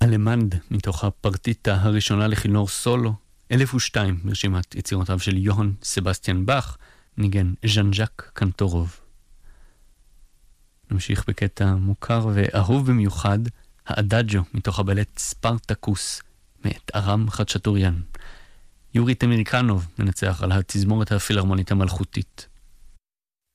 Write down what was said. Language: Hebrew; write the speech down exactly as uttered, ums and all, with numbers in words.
אלמנד, מתוך הפרטיטה הראשונה לכינור סולו, אלף ושתיים ברשימת יצירותיו של יוהאן סבסטיאן באך, ניגן ז'אן ז'אק קנטורוב. נמשיך בקטע מוכר ואהוב במיוחד, האדאג'ו, מתוך הבלט ספרטקוס, מאת ארם חצ'טוריאן. יורי תמיריקנוב מנצח על התזמורת הפילהרמונית המלכותית.